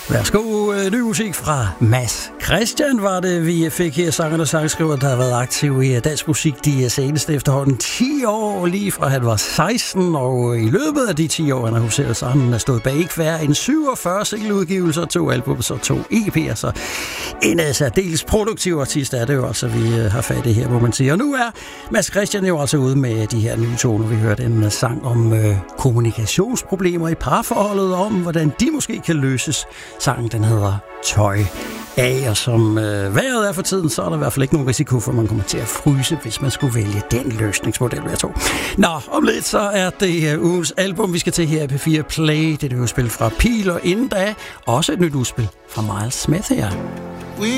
Værsgo, ny musik fra Mads Christian var det, vi fik her. Sangeren og sangskriver, der har været aktiv i dansk musik de seneste efterhånden 10 år, lige fra han var 16, og i løbet af de 10 år, han har huseret sammen, han har stået bag ikke færre end 47 singleudgivelser, 2 album, så 2 EP'er, så en særdeles produktiv artist er det jo altså, vi har fat i her, må man sige. Og nu er Mads Christian jo altså ude med de her nye toner. Vi hørte en sang om kommunikationsproblemer i parforholdet, om hvordan de måske kan løses. Sangen, den hedder Tøj af, og som vejret er for tiden, så er der i hvert fald ikke nogen risiko for, at man kommer til at fryse, hvis man skulle vælge den løsningsmodel, vil jeg tro. Nå, om lidt så er det ugens album, vi skal til her i P4 Play. Det er et udspil fra Pil, og inden da også et nyt udspil fra Miles Smith her.